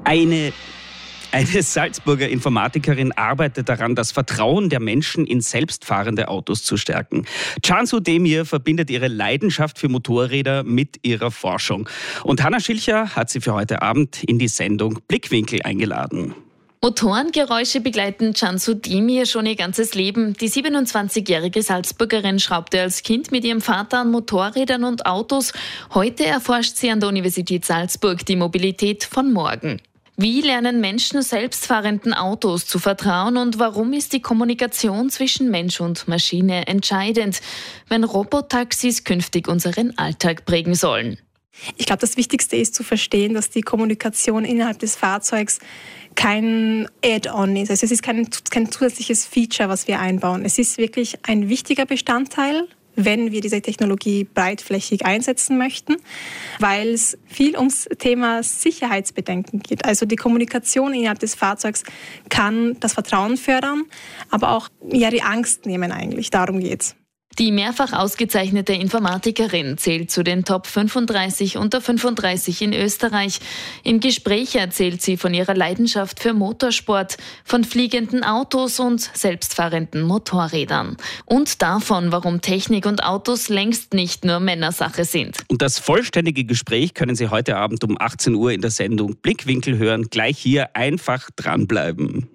Eine Salzburger Informatikerin arbeitet daran, das Vertrauen der Menschen in selbstfahrende Autos zu stärken. Cansu Demir verbindet ihre Leidenschaft für Motorräder mit ihrer Forschung. Und Hanna Schilcher hat sie für heute Abend in die Sendung Blickwinkel eingeladen. Motorengeräusche begleiten Cansu Demir schon ihr ganzes Leben. Die 27-jährige Salzburgerin schraubte als Kind mit ihrem Vater an Motorrädern und Autos. Heute erforscht sie an der Universität Salzburg die Mobilität von morgen. Wie lernen Menschen selbstfahrenden Autos zu vertrauen und warum ist die Kommunikation zwischen Mensch und Maschine entscheidend, wenn Robotaxis künftig unseren Alltag prägen sollen? Ich glaube, das Wichtigste ist zu verstehen, dass die Kommunikation innerhalb des Fahrzeugs kein Add-on ist. Also es ist kein zusätzliches Feature, was wir einbauen. Es ist wirklich ein wichtiger Bestandteil, wenn wir diese Technologie breitflächig einsetzen möchten, weil es viel ums Thema Sicherheitsbedenken geht. Also die Kommunikation innerhalb des Fahrzeugs kann das Vertrauen fördern, aber auch die Angst nehmen eigentlich. Darum geht's. Die mehrfach ausgezeichnete Informatikerin zählt zu den Top 35 unter 35 in Österreich. Im Gespräch erzählt sie von ihrer Leidenschaft für Motorsport, von fliegenden Autos und selbstfahrenden Motorrädern. Und davon, warum Technik und Autos längst nicht nur Männersache sind. Und das vollständige Gespräch können Sie heute Abend um 18 Uhr in der Sendung Blickwinkel hören. Gleich hier einfach dranbleiben.